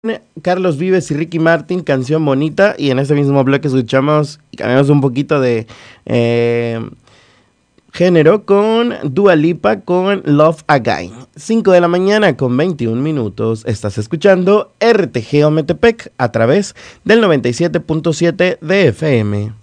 Carlos Vives y Ricky Martin, Canción Bonita. Y en este mismo bloque escuchamos y cambiamos un poquito de género con Dua Lipa con Love Again. 5 de la mañana con 21 minutos. Estás escuchando RTG Ometepec a través del 97.7 de FM.